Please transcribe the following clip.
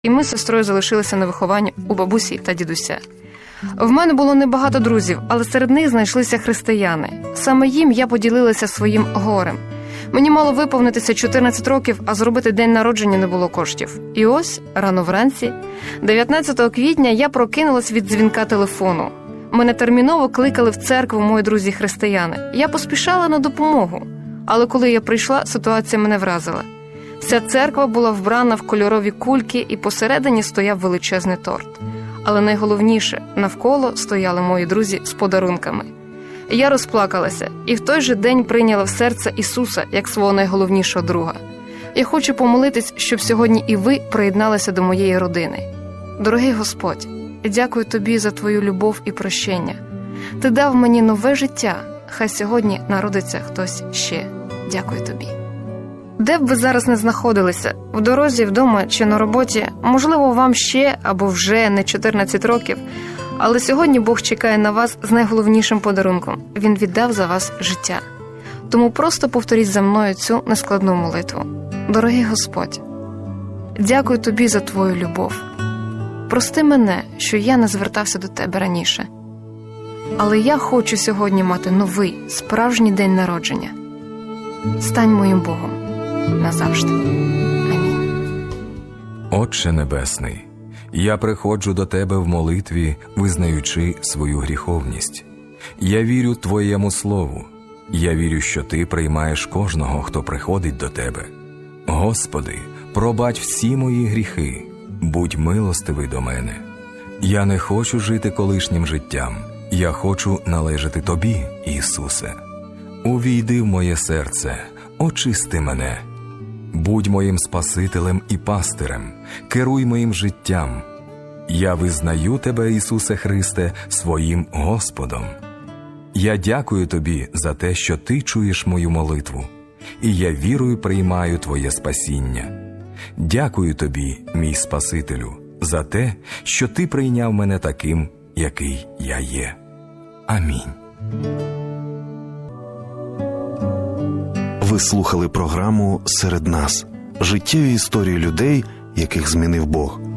і ми з сестрою залишилися на вихованні у бабусі та дідуся. В мене було небагато друзів, але серед них знайшлися християни. Саме їм я поділилася своїм горем. Мені мало виповнитися 14 років, а зробити день народження не було коштів. І ось, рано вранці, 19 квітня, я прокинулась від дзвінка телефону. Мене терміново кликали в церкву мої друзі-християни. Я поспішала на допомогу. Але коли я прийшла, ситуація мене вразила. Вся церква була вбрана в кольорові кульки, і посередині стояв величезний торт. Але найголовніше, навколо стояли мої друзі з подарунками. Я розплакалася і в той же день прийняла в серце Ісуса як свого найголовнішого друга. Я хочу помолитись, щоб сьогодні і ви приєдналися до моєї родини. Дорогий Господь, дякую Тобі за Твою любов і прощення. Ти дав мені нове життя, хай сьогодні народиться хтось ще. Дякую Тобі. Де б ви зараз не знаходилися, в дорозі, вдома чи на роботі, можливо, вам ще або вже не 14 років, але сьогодні Бог чекає на вас з найголовнішим подарунком. Він віддав за вас життя. Тому просто повторіть за мною цю нескладну молитву. Дорогий Господь, дякую Тобі за Твою любов. Прости мене, що я не звертався до Тебе раніше. Але я хочу сьогодні мати новий, справжній день народження. Стань моїм Богом назавжди. Амінь. Отче Небесний, я приходжу до Тебе в молитві, визнаючи свою гріховність. Я вірю Твоєму Слову. Я вірю, що Ти приймаєш кожного, хто приходить до Тебе. Господи, пробач всі мої гріхи, будь милостивий до мене. Я не хочу жити колишнім життям, я хочу належати Тобі, Ісусе. Увійди в моє серце, очисти мене. Будь моїм Спасителем і пастирем, керуй моїм життям. Я визнаю Тебе, Ісусе Христе, своїм Господом. Я дякую Тобі за те, що Ти чуєш мою молитву, і я вірою приймаю Твоє спасіння. Дякую Тобі, мій Спасителю, за те, що Ти прийняв мене таким, який я є. Амінь. Ви слухали програму «Серед нас» – життєві історії людей, яких змінив Бог.